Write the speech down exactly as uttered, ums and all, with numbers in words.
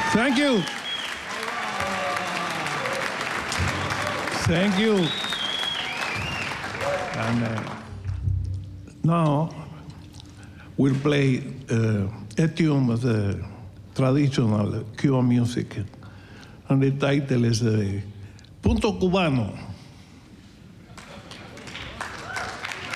Thank you. Thank you. And uh, now we'll play uh, a tune of the traditional Cuban music. And the title is uh, Punto Cubano.